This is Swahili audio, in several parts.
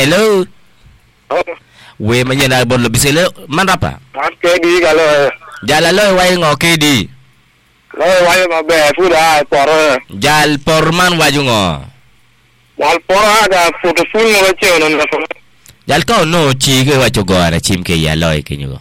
hello we manyana bon lo bisele man rapa KD kalau jala lo way ngo KD lo way ma be fu da por jal porman waju ngo wal por ada foto full no che no na jal ko no chi ke waju go ara chim ke ya loy ke nyugo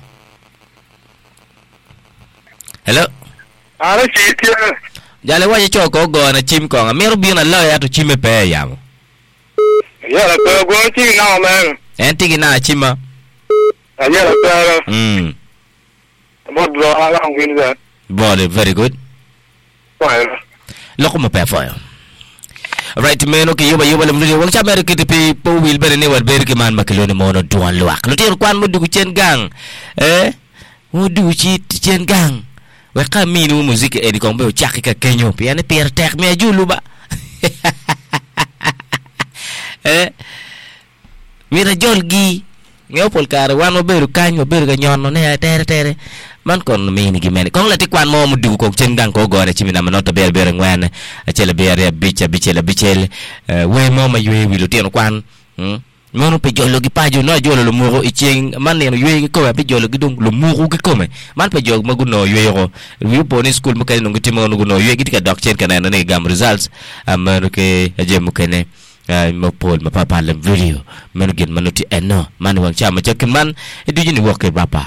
hello ara chi ti jale waju cho ko go na chim ko amiro bi na loy ato chime pe ya mo ya la ko go chi na man entigi na chima ya la ko mo do ala ngin da body very good fine loko mo pe fire right man okay yoba lemdu won chamere kiti pe po wil bere ne war bere ke man makelone mo no duan luak lu tir kwan mo dugu chen gang mo dugu chi chen gang we ka mi no musique e di ko be chak ka kenyo pe ane per tek me julu ba mira jolgi ngopol kar wan oberu kanyo beru ga nyono ne tere man kon mini gimene kon lati kwan mo mudu ko cengang ko gore chimina manota ber ngwan achele ber bichele we mo ma ywe wilu tien kwan mono pe jolo gi pajo no jolo lo muro icheng man ne ywe ko pe jolo gi dum lo muro gi kome man pe jog maguno ywe ko wi poni school mo kay no ngitimo no guno ywe gi ka doc chen kana ne gam results amero ke ajem kene mo pol ma papa le video men gen manuti eno man wan chama chekin man edujini woke baba